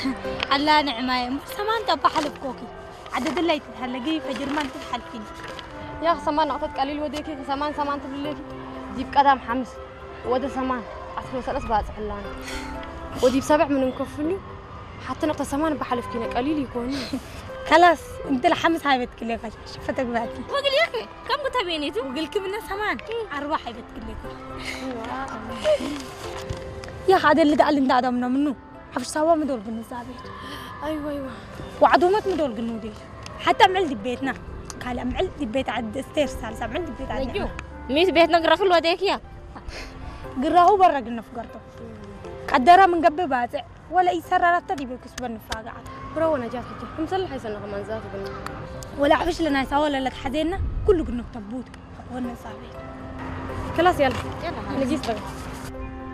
الله نعمة سمان تبع حلف كوكي عدد اللي تتهلقي فجرمان تتحلفين يا أخي سمان أعطيت قليل وديكي سمان تبليكي ديب قدام حمس وده سمان أصله سلس بعد حلاني وديب سبع من مكفني حتى نقطة سمان بحلف كينا قليل يكون خلاص انت الحمس هاي بتك لك شفتك بعدي وقل يا أخي كم بتبينيتو وقلك من سمان أرواحي بتك لك يا أخي هذا اللي قال انت عدمنا منه حفش سوا مدول بالنسابيت أيوة وعدومات مدول قنودي حتى عمل دبيتنا قال عمل دبيت عد ستير سالسة عمل دبيت عد نجو ميس بيتنا قرا خلوا ديك يا قراه برا قلنا فقرته قدرها من قبل باتع ولا يسرر تدي بكسب النفاقة برو نجاة حتى مسلح يسنى كمان ذاته قلنا ولا عفش لنا يسوى ولا لك حدينا كله قلنا تبوت قلنا صعبين خلاص يلا نجيس بقى